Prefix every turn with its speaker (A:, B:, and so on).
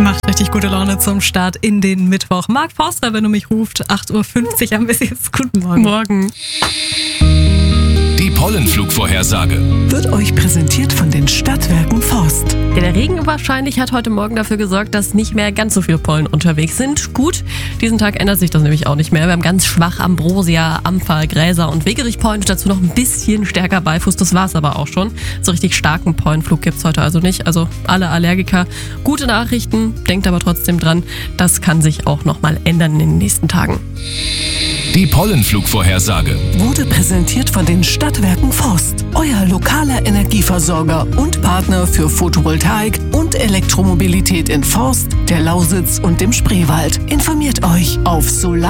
A: Macht richtig gute Laune zum Start in den Mittwoch. Marc Forster, wenn du mich ruft, 8.50 Uhr haben wir jetzt. Guten Morgen.
B: Morgen.
C: Die Pollenflugvorhersage
D: wird euch präsentiert von den Stadtwerken Forst.
B: Der Regen wahrscheinlich hat heute Morgen dafür gesorgt, dass nicht mehr ganz so viele Pollen unterwegs sind. Gut, diesen Tag ändert sich das nämlich auch nicht mehr. Wir haben ganz schwach Ambrosia, Ampfer, Gräser und Wegerich-Pollen. Dazu noch ein bisschen stärker Beifuß. Das war's aber auch schon. So richtig starken Pollenflug gibt's heute also nicht. Also alle Allergiker, gute Nachrichten. Denkt aber trotzdem dran, das kann sich auch nochmal ändern in den nächsten Tagen.
C: Die Pollenflugvorhersage
D: Wurde präsentiert von den Stadtwerken Forst, euer lokaler Energieversorger und Partner für Photovoltaik und Elektromobilität in Forst, der Lausitz und dem Spreewald. Informiert euch auf Solar